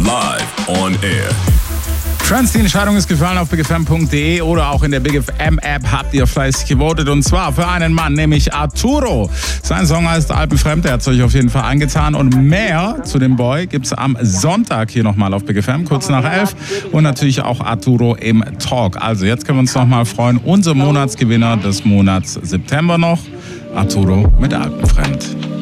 Live on Air. Friends, die Entscheidung ist gefallen auf bigfm.de oder auch in der Big FM App habt ihr fleißig gewotet und zwar für einen Mann, nämlich Arturo. Sein Song heißt Alpenfremd, der hat es euch auf jeden Fall angetan und mehr zu dem Boy gibt's am Sonntag hier nochmal auf Big FM, kurz nach 11 und natürlich auch Arturo im Talk. Also jetzt können wir uns nochmal freuen, unser Monatsgewinner des Monats September noch, Arturo mit Alpenfremd.